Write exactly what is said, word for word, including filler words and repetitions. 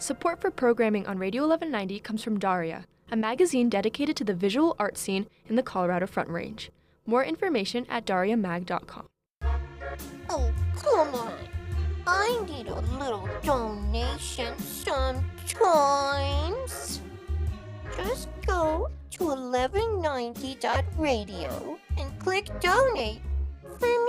Support for programming on Radio eleven ninety comes from Daria, a magazine dedicated to the visual art scene in the Colorado Front Range. More information at daria mag dot com. Oh, come on. I need a little donation sometimes. Just go to eleven ninety dot radio and click donate for